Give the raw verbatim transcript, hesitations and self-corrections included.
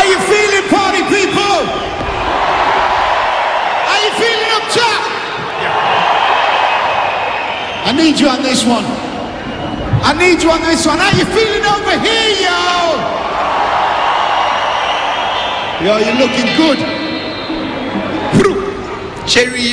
How you feeling, party people? How you feeling up top? I need you on this one. I need you on this one. How you feeling over here, yo? Yo, you're looking good. Cherry